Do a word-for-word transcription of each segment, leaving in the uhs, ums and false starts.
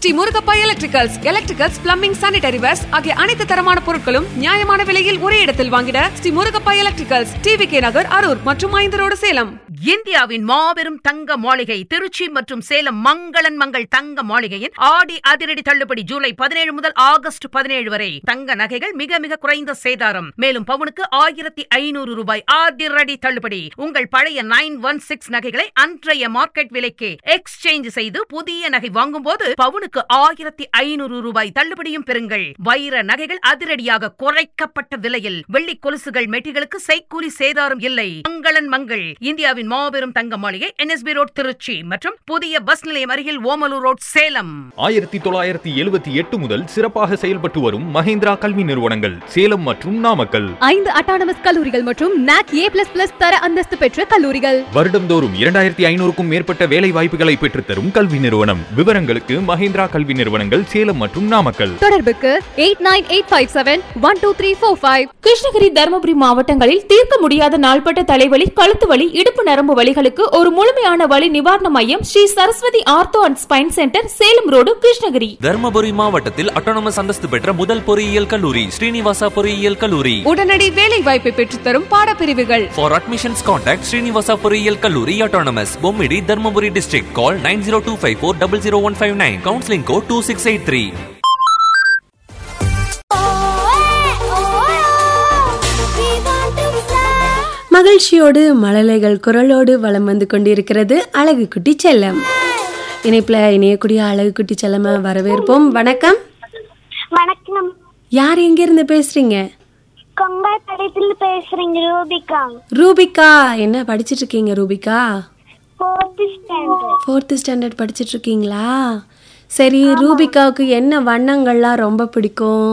Sri Murugappa electricals, electricals, plumbing, sanitary verse ஆகிய அனைத்து தரமான பொருட்களும் நியாயமான விலையில் ஒரே இடத்தில் வாங்கிட Sri Murugappa electricals, TV K நகர், அரூர் மற்றும் ஐந்து ரோடு, சேலம். இந்தியாவின் மாபெரும் தங்க மாளிகை திருச்சி மற்றும் சேலம் மங்களன் மங்கள் தங்க மாளிகையின் ஆடி அதிரடி தள்ளுபடி ஜூலை பதினேழு முதல் ஆகஸ்ட் பதினேழு வரை. தங்க நகைகள் மிக மிக குறைந்த சேதாரம். மேலும் பவுனுக்கு ஆயிரத்தி ஐநூறு ரூபாய் அதிரடி தள்ளுபடி. உங்கள் பழைய நைன் ஒன் சிக்ஸ் நகைகளை அன்றைய மார்க்கெட் விலைக்கு எக்ஸ்சேஞ்ச் செய்து புதிய நகை வாங்கும் போது பவுனுக்கு ஆயிரத்தி ஐநூறு ரூபாய் தள்ளுபடியும் பெறுங்கள். வைர நகைகள் அதிரடியாக குறைக்கப்பட்ட விலையில். வெள்ளி கொலுசுகள், மெட்டிகளுக்கு செய்கூலி சேதாரம் இல்லை. மங்களன் மங்கள் இந்தியாவின் மாபெரும் தங்க மாளிகை, என்எஸ்பி ரோட் திருச்சி மற்றும் புதிய பஸ் நிலையம் அருகில் ஓமலூர் ரோட் சேலம். ஆயிரத்தி தொள்ளாயிரத்தி எழுபத்தி எட்டு முதல் சிறப்பாக செயல்பட்டு வரும் மஹேந்திரா கல்வி நிறுவனங்கள் சேலம் மற்றும் நாமக்கல். ஐந்து அட்டானமஸ் கல்லூரிகள் மற்றும் நாக் ஏ பிளஸ் பிளஸ் தர அந்தஸ்து பெற்ற கல்லூரிகள். வருடந்தோறும் இரண்டாயிரத்தி ஐநூறுக்கும் மேற்பட்ட வேலை வாய்ப்புகளை பெற்றுத்தரும் கல்வி நிறுவனம். விவரங்களுக்கு மஹேந்திரா கல்வி நிறுவனங்கள் சேலம் மற்றும் நாமக்கல். தொடர்புக்கு eight nine eight five seven one two three four five. Krishnagiri, Dharmapuri மாவட்டங்களில் தீர்க்க முடியாத நாள்பட்ட தலைவலி, கழுத்து வலி, இடுப்பு நரம்பு வலிகளுக்கு ஒரு முழுமையான வலி நிவாரண மையம் Sri Saraswati ortho and spine centre, Salem road, Krishnagiri. Dharmapuri மாவட்டத்தில் அட்டானமஸ் அந்தஸ்து பெற்ற முதல் பொறியியல் கல்லூரி ஸ்ரீனிவாசா பொறியியல் கல்லூரி. உடனடி வேலை வாய்ப்பை பெற்றுத்தரும் பாடப்பிரிவுகள். ஃபார் அட்மிஷன்ஸ் கான்டாக்ட் ஸ்ரீனிவாசா பொறியியல் கல்லூரி, autonomous, Bommidi, Dharmapuri district. Call nine zero two five four double zero one five nine. Counselling code two six eight three. மகிழ்ச்சியோடு மழலைகள் குரலோடு வலம் வந்து கொண்டிருக்கிறது அழகு குட்டி செல்லம். இணைப்புல இணையக்கூடிய அழகு குட்டி செல்லமா வரவேற்போம். வணக்கம். வணக்கம். யார் எங்க இருந்து பேசுறீங்க? கொங்காய்பேட்டையில பேசுறீங்க. ரூபிகா. ரூபிகா, என்ன படிச்சிட்டு இருக்கீங்க Rubika? Fourth standard. Fourth standard படிச்சிட்டு இருக்கீங்களா? சரி, ரூபிகாவுக்கு என்ன வண்ணங்கள்லாம் ரொம்ப பிடிக்கும்?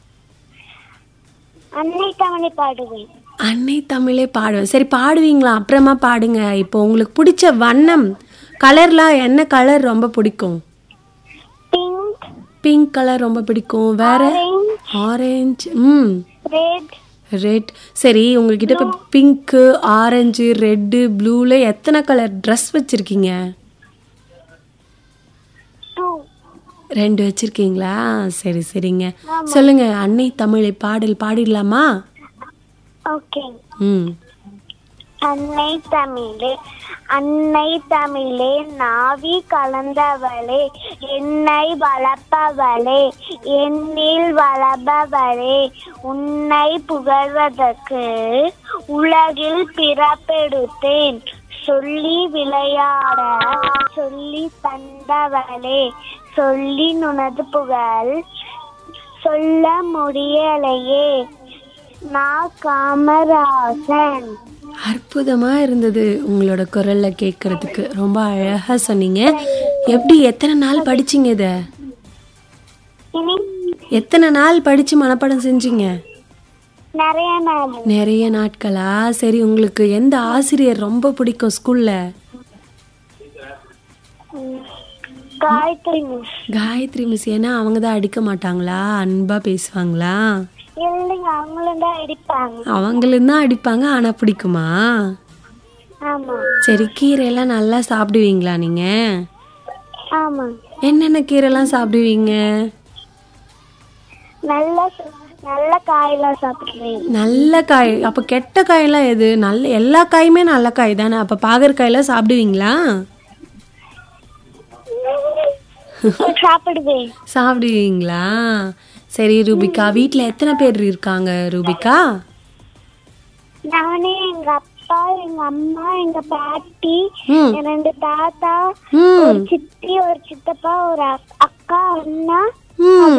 அன்னை தமிழை பாடுவேன். அன்னை தமிழே பாடுவேன். சரி, பாடுவீங்களா? அப்புறமா பாடுங்க. இப்போ உங்களுக்கு பிடிச்ச வண்ணம் கலர்லாம் என்ன கலர் ரொம்ப பிடிக்கும்? பிங்க். பிங்க் கலர் ரொம்ப பிடிக்கும். வேற? ஆரஞ்சு. ம், ரெட். ரெட். சரி, உங்ககிட்ட இப்போ பிங்க்கு, ஆரஞ்சு, ரெட்டு, ப்ளூல எத்தனை கலர் ட்ரெஸ் வச்சிருக்கீங்க? ரெண்டு வச்சிருக்கீங்களா? சரி சரிங்க. சொல்லுங்க, அன்னை தமிழை பாடல் பாடிடலாமா? ஓகே. ம். அன்னை தமிழே, அன்னை தமிழே, நாவி கலந்தவளே, என்னை வளர்ப்பவளே, என்னில் வளர்ப்பவளே, உன்னை புகழ்வதற்கு உலகில் பிறப்பெடுத்தேன், சொல்லி விளையாட சொல்லி தந்தவளே, சொல்லி நுணது புகழ் சொல்ல முடியலையே, நான் காமராசன். அற்புதமா இருந்தது உங்களோட குரல்ல கேட்கறதுக்கு. ரொம்ப அழகா சொன்னீங்க. எப்படி, எத்தனை நாள் படிச்சீங்க இத? எத்தனை நாள் படிச்சு மனப்பாடம் செஞ்சீங்க? நிறைய நாள். நிறைய நாட்களா? சரி, உங்களுக்கு எந்த ஆசிரியர் ரொம்ப பிடிக்கும் ஸ்கூல்ல? காயத்ரி மிஸ். காயத்ரி மிஸ். ஏன்னா அவங்க தான் அடிக்க மாட்டாங்களா? அன்பா பேசுவாங்களா? இல்லைங்க, அவங்களும் தான் அடிப்பாங்க. அவங்களும் தான் அடிப்பாங்க, ஆனா பிடிக்குமா? ஆமா. சரி, கீரை எல்லாம் நல்லா சாப்பிடுவீங்களா நீங்க? ஆமா. என்னென்ன கீரை எல்லாம் சாப்பிடுவீங்க? நல்ல நல்ல காயெல்லாம் சாப்பிடுவேன். நல்ல காய். அப்ப கெட்ட காயெல்லாம் எது? நல்ல எல்லா காயுமே நல்ல காய் தானே. அப்ப பாகற்காயெல்லாம் சாப்பிடுவீங்களா? சாப்பிடுவேன். சாப்பிடுவீங்களா? சரி ரூபிகா, வீட்ல எத்தனை பேர் இருக்காங்க ரூபிகா? நானே, எங்க அப்பா, எங்க அம்மா, எங்க பாட்டி, ரெண்டு தாத்தா, ஒரு சித்தி, ஒரு சித்தப்பா, ஒரு அக்கா, அண்ணா,